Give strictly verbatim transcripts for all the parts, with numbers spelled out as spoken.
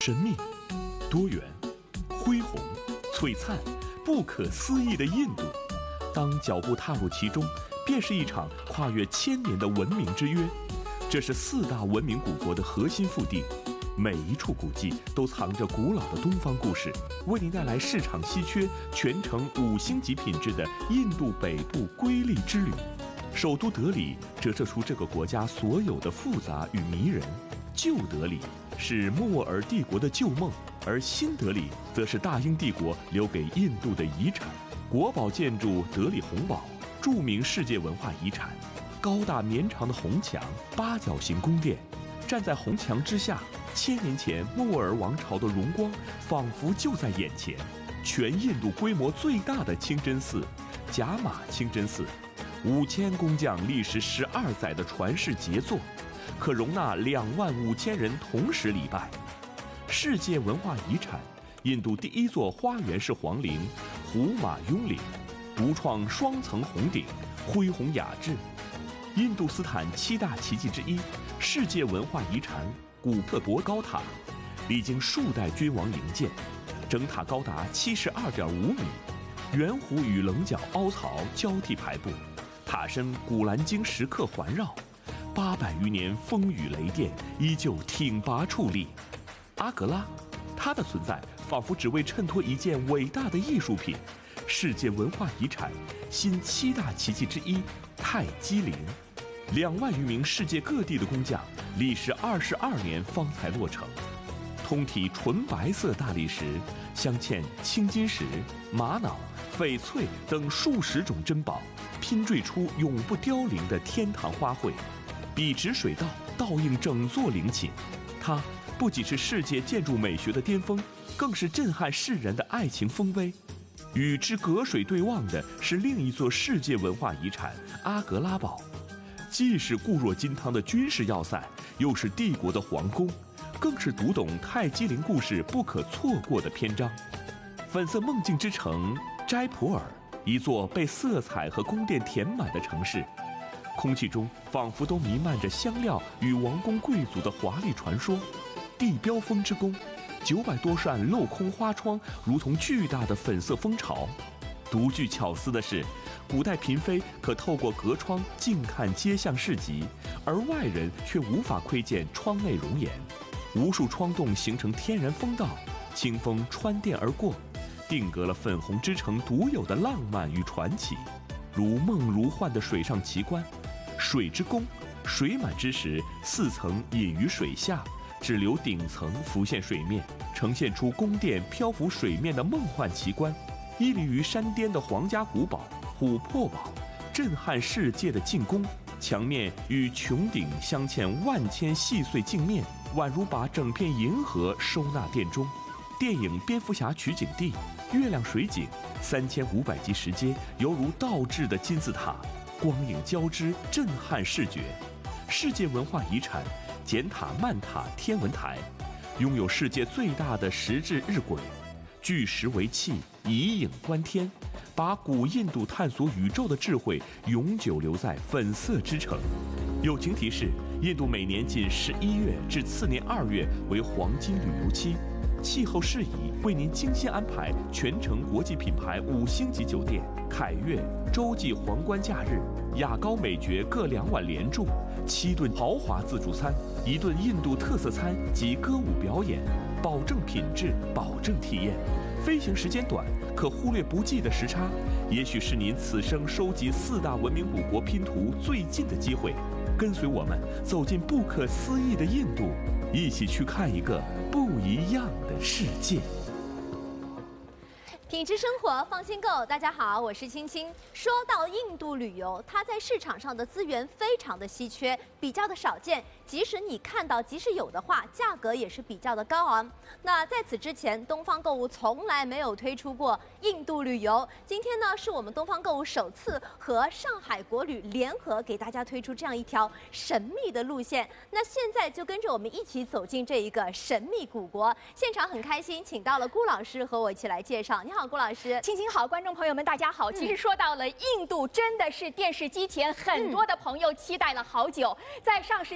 神秘、多元、恢宏、璀璨、不可思议的印度，当脚步踏入其中，便是一场跨越千年的文明之约。这是四大文明古国的核心腹地，每一处古迹都藏着古老的东方故事，为您带来市场稀缺、全程五星级品质的印度北部瑰丽之旅。首都德里折射出这个国家所有的复杂与迷人。旧德里是莫尔帝国的旧梦，而新德里则是大英帝国留给印度的遗产。国宝建筑德里红堡，著名世界文化遗产。高大绵长的红墙，八角形宫殿，站在红墙之下，千年前莫尔王朝的荣光仿佛就在眼前。全印度规模最大的清真寺——贾玛清真寺，五千工匠历时十二载的传世杰作，可容纳两万五千人同时礼拜。世界文化遗产，印度第一座花园式皇陵胡马雍陵，独创双层红顶，恢宏雅致。印度斯坦七大奇迹之一，世界文化遗产古特博高塔，历经数代君王营建，整塔高达七十二点五米，圆弧与棱角凹槽交替排布，塔身古兰经石刻环绕，八百余年风雨雷电依旧挺拔矗立。阿格拉，它的存在仿佛只为衬托一件伟大的艺术品，世界文化遗产新七大奇迹之一泰姬陵，两万余名世界各地的工匠，历时二十二年方才落成。通体纯白色大理石镶嵌青金石、玛瑙、翡翠等数十种珍宝，拼缀出永不凋零的天堂花卉。笔直水道倒映整座陵寝，它不仅是世界建筑美学的巅峰，更是震撼世人的爱情丰碑。与之隔水对望的是另一座世界文化遗产阿格拉堡，既是固若金汤的军事要塞，又是帝国的皇宫，更是读懂泰姬陵故事不可错过的篇章。粉色梦境之城斋普尔，一座被色彩和宫殿填满的城市，空气中仿佛都弥漫着香料与王公贵族的华丽传说。地标风之宫，九百多扇镂空花窗如同巨大的粉色蜂巢。独具巧思的是，古代嫔妃可透过隔窗近看街巷市集，而外人却无法窥见窗内容颜。无数窗洞形成天然风道，清风穿店而过，定格了粉红之城独有的浪漫与传奇。如梦如幻的水上奇观，水之宫，水满之时，四层隐于水下，只留顶层浮现水面，呈现出宫殿漂浮水面的梦幻奇观。屹立于山巅的皇家古堡琥珀堡，震撼世界的镜宫，墙面与穹顶镶嵌万千细碎镜面，宛如把整片银河收纳殿中。电影《蝙蝠侠》取景地月亮水井，三千五百级石阶犹如倒置的金字塔，光影交织，震撼视觉。世界文化遗产简塔曼塔天文台，拥有世界最大的石质日晷，聚石为器，以影观天，把古印度探索宇宙的智慧永久留在粉色之城。友情提示：印度每年仅十一月至次年二月为黄金旅游期，气候适宜，为您精心安排全程国际品牌五星级酒店、凯悦、洲际皇冠假日、雅高美爵各两晚连住，七顿豪华自助餐，一顿印度特色餐及歌舞表演，保证品质，保证体验。飞行时间短，可忽略不计的时差，也许是您此生收集四大文明古国拼图最近的机会。跟随我们走进不可思议的印度，一起去看一个不一样的世界。 品质生活，放心购。大家好，我是青青。说到印度旅游，它在市场上的资源非常的稀缺，比较的少见。即使你看到，即使有的话，价格也是比较的高昂。那在此之前，东方购物从来没有推出过印度旅游。今天呢，是我们东方购物首次和上海国旅联合给大家推出这样一条神秘的路线。那现在就跟着我们一起走进这一个神秘古国。现场很开心，请到了顾老师和我一起来介绍。你好，顾老师。 青青好，观众朋友们大家好。其实说到了印度，真的是电视机前很多的朋友期待了好久。在上世纪的七八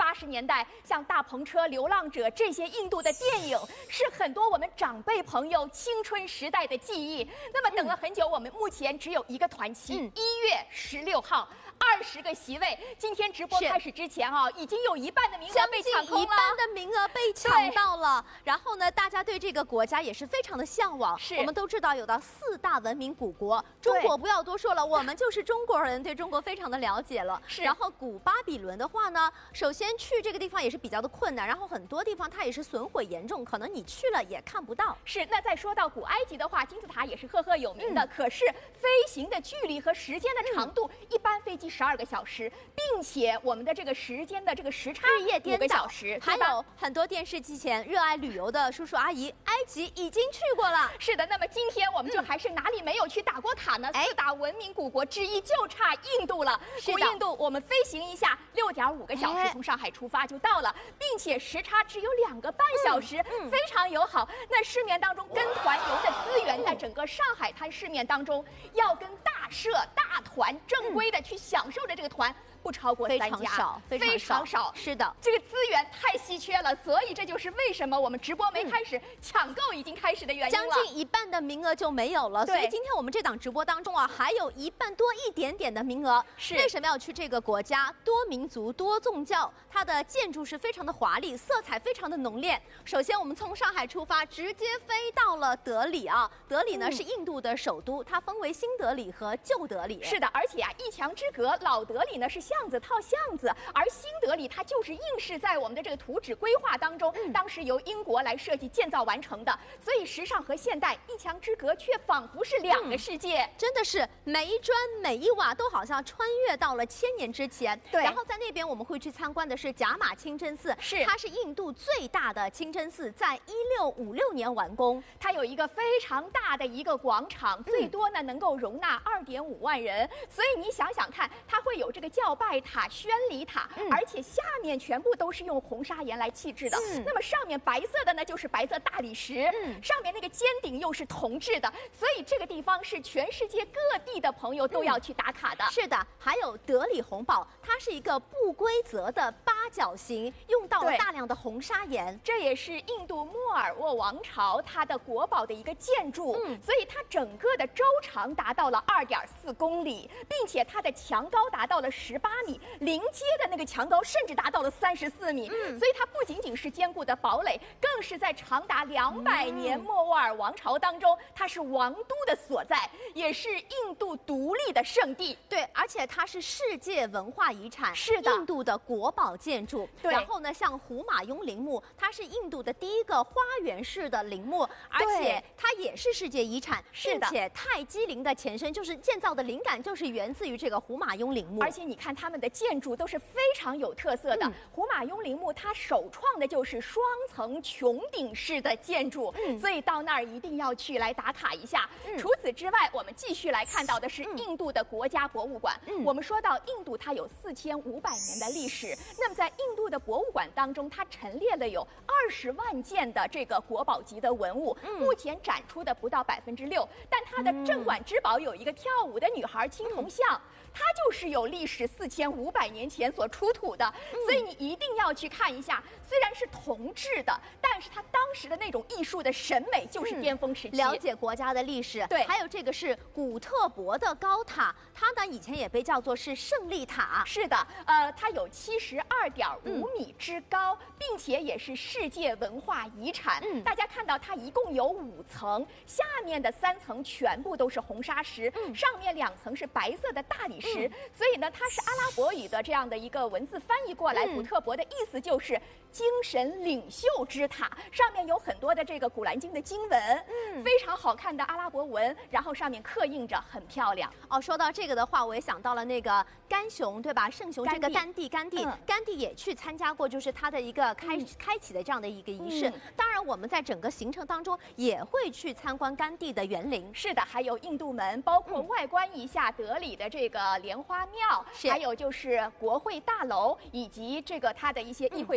八十年代，像《大篷车》《流浪者》这些印度的电影，是很多我们长辈朋友青春时代的记忆。那么等了很久，我们目前只有一个团期，一、嗯、月十六号。二十个席位，今天直播开始之前啊，已经有一半的名额被抢空了， 一半的名额被抢到了。然后呢，大家对这个国家也是非常的向往。 是， 我们都知道有到四大文明古国，中国不要多说了，我们就是中国人，对中国非常的了解了。 是。 然后古巴比伦的话呢，首先去这个地方也是比较的困难，然后很多地方它也是损毁严重，可能你去了也看不到。 是。那再说到古埃及的话，金字塔也是赫赫有名的，嗯、可是飞行的距离和时间的长度，嗯、一般飞机十二个小时。并且我们的这个时间的这个时差日夜颠倒， 五个小时， 还有很多电视机前热爱旅游的叔叔阿姨，埃及已经去过了。 是的，那么今天我们就还是哪里没有去打过卡呢？嗯、四大文明古国之一就差印度了。古印度我们飞行一下，六点五个小时从上海出发就到了，并且时差只有两个半小时，嗯嗯、非常友好。那市面当中跟团游的资源，在整个上海滩市面当中，要跟大社、大团正规的去享受的这个团。不超过三家， 非常少， 非常 少, 非常少。 是的， 这个资源太稀缺了，所以这就是为什么我们直播没开始，嗯、抢购已经开始的原因了。 将近一半的名额就没有了，所以今天我们这档直播当中啊，还有一半多一点点的名额。 是为什么要去这个国家？多民族、多宗教，它的建筑是非常的华丽，色彩非常的浓烈。首先，我们从上海出发，直接飞到了德里啊。德里呢、嗯、是印度的首都，它分为新德里和旧德里。 是的，而且啊，一墙之隔，老德里呢是巷子套巷子，而新德里它就是硬是在我们的这个图纸规划当中，嗯、当时由英国来设计建造完成的，所以时尚和现代一墙之隔，却仿佛是两个世界。 嗯、真的是每一砖每一瓦都好像穿越到了千年之前。 对。 然后在那边我们会去参观的是贾马清真寺， 是它是印度最大的清真寺，在一六五六年完工。 它有一个非常大的一个广场，嗯、最多呢能够容纳二点五万人。所以你想想看，它会有这个教拜塔、宣礼塔，嗯、而且下面全部都是用红砂岩来砌制的。嗯、那么上面白色的呢就是白色大理石，嗯、上面那个尖顶又是铜制的，所以这个地方是全世界各地的朋友都要去打卡的。 嗯、是的，还有德里红堡，它是一个不规则的八角形，用到了大量的红砂岩， 这也是印度莫尔沃王朝它的国宝的一个建筑，嗯、所以它整个的周长达到了二点四公里，并且它的墙高达到了十八米，临街的那个墙高甚至达到了三十四米，嗯、所以它不仅仅是坚固的堡垒，更是在长达两百年莫卧儿王朝当中，它是王都的所在，也是印度独立的圣地。 对，而且它是世界文化遗产， 是的， 印度的国宝建筑。 对， 然后呢，像胡马雍陵墓，它是印度的第一个花园式的陵墓，而且它也是世界遗产，并且泰姬陵的前身就是建造的灵感就是源自于这个胡马雍陵墓。 而且你看他们的建筑都是非常有特色的。嗯、胡马雍陵墓它首创的就是双层穹顶式的建筑，嗯、所以到那儿一定要去来打卡一下。嗯、除此之外，我们继续来看到的是印度的国家博物馆。嗯、我们说到印度，它有四千五百年的历史。那么在印度的博物馆当中，它陈列了有二十万件的这个国宝级的文物，嗯、目前展出的不到百分之六。但它的镇馆之宝有一个跳舞的女孩青铜像。嗯它就是有历史四千五百年前所出土的，嗯、所以你一定要去看一下。虽然是铜制的，但是它当时的那种艺术的审美就是巅峰时期。 嗯、了解国家的历史， 对， 还有这个是古特伯的高塔，它呢以前也被叫做是胜利塔。 是的，呃，它有七十二点五米之高，嗯、并且也是世界文化遗产。嗯、大家看到它一共有五层，下面的三层全部都是红砂石，嗯、上面两层是白色的大理石。嗯、所以呢，它是阿拉伯语的这样的一个文字翻译过来，嗯、古特伯的意思就是精神领袖之塔，上面有很多的这个古兰经的经文，嗯、非常好看的阿拉伯文，然后上面刻印着，很漂亮。 哦，说到这个的话，我也想到了那个甘雄，对吧？圣雄这个甘地，甘地， 嗯、 甘地也去参加过，就是他的一个开、嗯、开启的这样的一个仪式。嗯、当然，我们在整个行程当中也会去参观甘地的园林。 是的，还有印度门，包括外观一下德里的这个莲花庙，还有就是国会大楼，以及这个它的一些议会中心。嗯、我们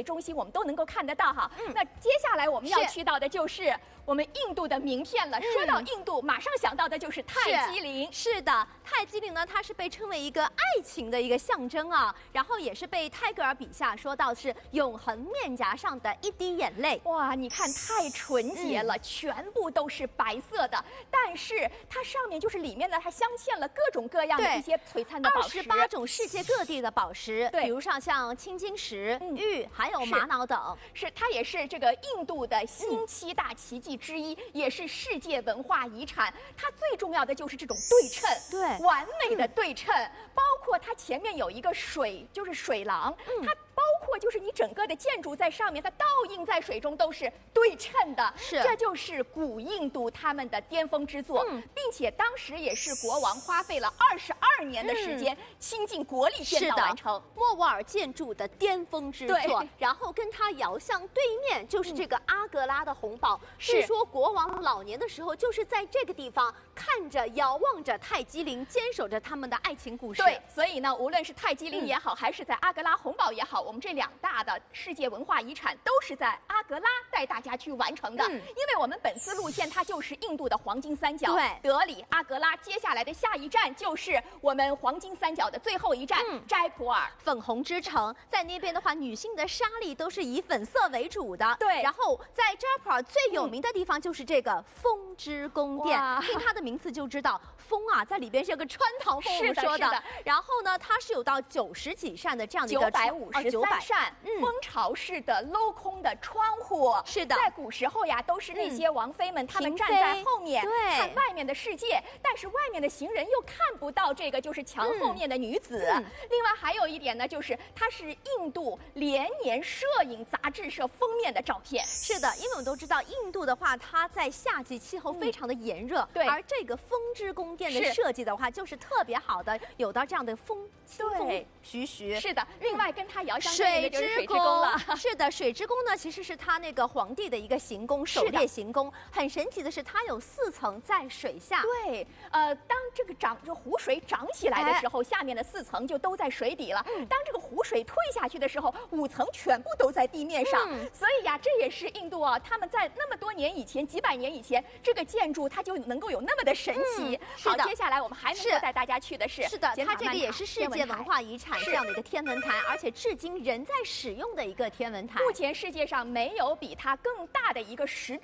们都能够看得到哈。嗯、那接下来我们要去到的就是我们印度的名片了。嗯、说到印度，马上想到的就是泰姬陵。 是, 是的，泰姬陵呢，它是被称为一个爱情的一个象征啊，然后也是被泰戈尔笔下说到是永恒面颊上的一滴眼泪。 哇，你看太纯洁了，嗯、全部都是白色的，但是它上面就是里面呢，它镶嵌了各种各样的一些璀璨的宝石， 二十八种世界各地的宝石， 对， 比如像像青金石、 嗯、 玉，还有玛瑙等。 是，它也是这个印度的新七大奇迹之一，嗯、也是世界文化遗产。它最重要的就是这种对称， 对， 完美的对称，嗯、包括它前面有一个水，就是水廊，嗯、它包括就是你整个的建筑在上面，它倒映在水中都是对称的， 是， 这就是古印度他们的巅峰之作，嗯、并且当时也是国王花费了二十二年的时间，嗯、倾尽国力建造完成。 莫卧儿建筑的巅峰之作，然后跟它遥相对面就是这个阿格拉的红堡。据说国王老年的时候就是在这个地方看着、遥望着泰姬陵，坚守着他们的爱情故事。 对，所以呢，无论是泰姬陵也好，嗯、还是在阿格拉红堡也好，我们这两大的世界文化遗产都是在阿格拉带大家去完成的。嗯、因为我们本次路线它就是印度的黄金三角， 对， 德里、阿格拉，接下来的下一站就是我们黄金三角的最后一站，嗯、斋普尔， 粉红之城。在那边的话，女性的纱丽都是以粉色为主的。 对， 然后在斋普尔最有名的地方就是这个风之宫殿，听它的名字就知道，风啊在里边是有个穿堂风，我们说的。然后呢，它是有到九十几扇的这样的一个九百五十三扇蜂巢式的镂空的窗户。 是的， 在古时候呀，都是那些王妃们，她们站在后面看外面的世界，但是外面的行人又看不到这个就是墙后面的女子。嗯、另外还有一点呢，就是它是印度连年摄影杂志社封面的照片。 是的，因为我们都知道印度的话，它在夏季气候非常的炎热，嗯、对，而这个风之宫殿的设计的话，就是特别好的，有到这样的风清风徐徐。 是的，另外跟它遥相对应的就是水之宫了。 是的，水之宫呢，其实是它那个皇帝的一个行宫，狩猎行宫。很神奇的是，它有四层在水下。 对，呃，当这个涨这湖水涨起来的时候，哎、下面的四层就都在水底了。嗯、当这个湖水退下去的时候，五层全部都在地面上。嗯、所以呀，这也是印度啊，他们在那么多年以前，几百年以前，这个建筑它就能够有那么的神奇。嗯、好，接下来我们还能够带大家去的是， 是的，它这个也是世界文化遗产这样的一个天文台，而且至今仍在使用的一个天文台。 目前世界上没有比它更大的一个实